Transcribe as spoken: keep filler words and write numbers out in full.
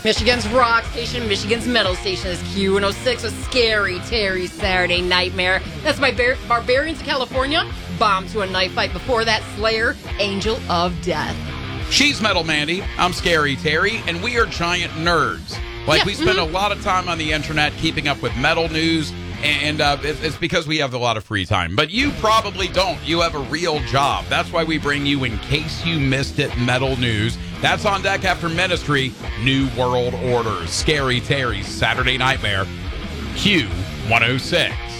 Michigan's rock station, Michigan's metal station is Q one oh six with Scary Terry's Saturday Nightmare. That's my bar- Barbarians of California. Bomb to a knife fight. Before that, Slayer, Angel of Death. She's Metal Mandy. I'm Scary Terry, and we are giant nerds. Like, Yeah, we spend mm-hmm. a lot of time on the internet keeping up with metal news, and uh, it's, it's because we have a lot of free time. But you probably don't. You have a real job. That's why we bring you In Case You Missed It Metal News. That's on deck after Ministry, New World Order, Scary Terry's Saturday Nightmare, Q one oh six.